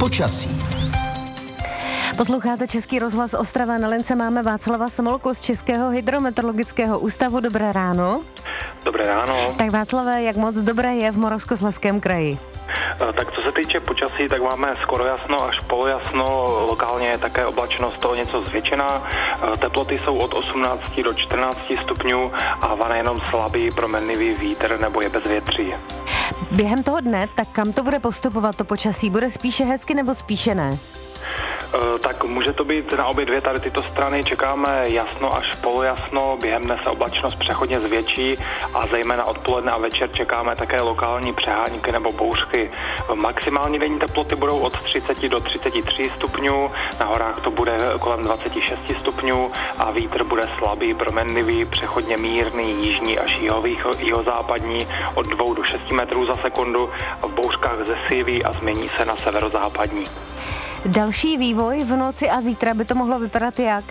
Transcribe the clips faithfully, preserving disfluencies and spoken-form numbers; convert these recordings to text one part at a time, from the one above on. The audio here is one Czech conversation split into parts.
Počasí. Posloucháte Český rozhlas Ostrava. Na lince máme Václava Smolku z Českého hydrometeorologického ústavu. Dobré ráno. Dobré ráno. Tak Václave, jak moc dobré je v Moravskoslezském kraji? Tak co se týče počasí, tak máme skoro jasno až polojasno, lokálně je také oblačnost toho něco zvětšená, teploty jsou od osmnácti do čtrnácti stupňů a vane jenom slabý proměnlivý vítr nebo je bezvětří. Během toho dne, tak kam to bude postupovat to počasí? Bude spíše hezky nebo spíše ne? Tak může to být na obě dvě tady tyto strany, čekáme jasno až polojasno, během dne se oblačnost přechodně zvětší a zejména odpoledne a večer čekáme také lokální přehánky nebo bouřky. Maximální denní teploty budou od třiceti do třiceti tří stupňů, na horách to bude kolem dvaceti šesti stupňů a vítr bude slabý, proměnlivý, přechodně mírný, jižní až jihozápadní od dvou do šesti metrů za sekundu, v bouřkách zesílí a změní se na severozápadní. Další vývoj v noci a zítra by to mohlo vypadat jak?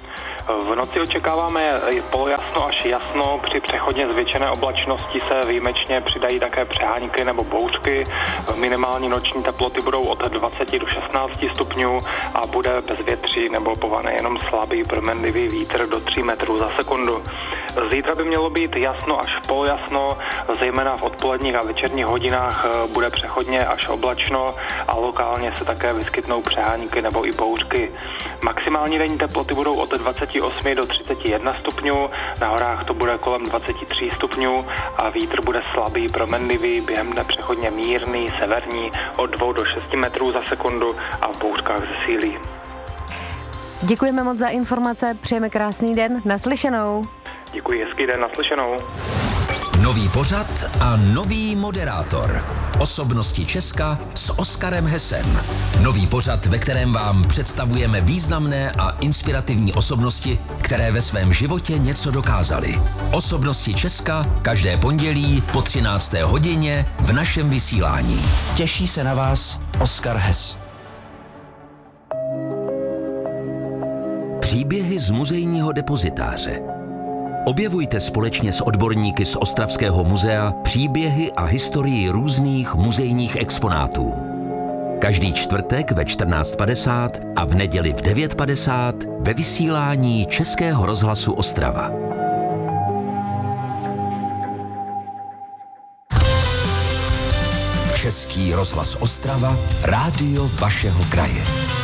V noci očekáváme polojasno až jasno, při přechodně zvětšené oblačnosti se výjimečně přidají také přehánky nebo bouřky. Minimální noční teploty budou od dvaceti do šestnácti stupňů a bude bezvětří nebo povane jenom slabý proměnlivý vítr do tří metrů za sekundu. Zítra by mělo být jasno až polojasno, zejména v odpoledních a večerních hodinách bude přechodně až oblačno a lokálně se také vyskytnou přehánky nebo i bouřky. Maximální denní teploty budou od dvaceti osmi do třiceti jednoho stupňů, na horách to bude kolem dvaceti tří stupňů a vítr bude slabý, proměnlivý, během dne přechodně mírný, severní od dvou do šesti metrů za sekundu a v bouřkách zesílí. Děkujeme moc za informace, přejeme krásný den, naslyšenou. Děkuji, hezký den, naslyšenou. Nový pořad a nový moderátor. Osobnosti Česka s Oskarem Hesem. Nový pořad, ve kterém vám představujeme významné a inspirativní osobnosti, které ve svém životě něco dokázaly. Osobnosti Česka každé pondělí po třinácté hodině v našem vysílání. Těší se na vás Oskar Hes. Příběhy z muzejního depozitáře. Objevujte společně s odborníky z Ostravského muzea příběhy a historii různých muzejních exponátů. Každý čtvrtek ve čtrnáct padesát a v neděli v devět padesát ve vysílání Českého rozhlasu Ostrava. Český rozhlas Ostrava, rádio vašeho kraje.